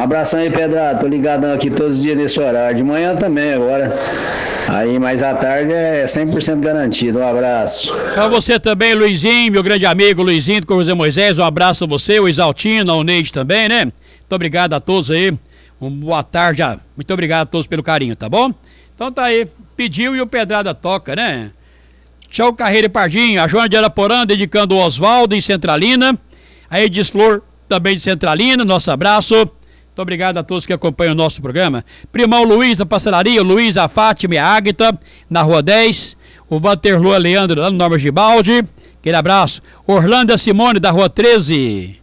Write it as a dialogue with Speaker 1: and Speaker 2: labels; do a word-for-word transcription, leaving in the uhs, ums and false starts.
Speaker 1: abração aí, Pedrado. Tô ligadão aqui todos os dias nesse horário. De manhã também agora. Aí, mais à tarde é cem por cento garantido. Um abraço.
Speaker 2: Pra você também, Luizinho, meu grande amigo Luizinho do José Moisés. Um abraço a você, o Exaltino, o Neide também, né? Muito obrigado a todos aí. Uma boa tarde. Já. Muito obrigado a todos pelo carinho, tá bom? Então tá aí. Pediu e o Pedrada toca, né? Tchau, Carreira e Pardinho. A Joana de Araporã dedicando o Oswaldo em Centralina. A Edis Flor também de Centralina. Nosso abraço. Muito obrigado a todos que acompanham o nosso programa. Primão Luiz da Pastelaria, o Luiz, a Fátima e a Águita, na Rua dez. O Vanterlua Leandro, lá no Norma Gibaldi. Aquele abraço. Orlando e a Simone, da Rua treze.